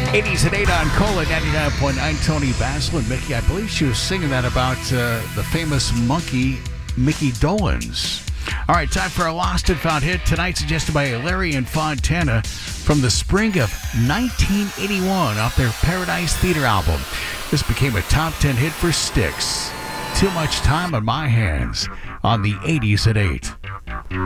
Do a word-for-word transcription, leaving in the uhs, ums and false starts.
eighties at eight on Cola ninety-nine point nine. Tony Basil and Mickey. I believe she was singing that about uh, the famous monkey, Mickey Dolenz. All right, time for a lost and found hit. Tonight suggested by Larry and Fontana from the spring of nineteen eighty-one off their Paradise Theater album. This became a top ten hit for Styx. Too Much Time on My Hands on the eighties at eight.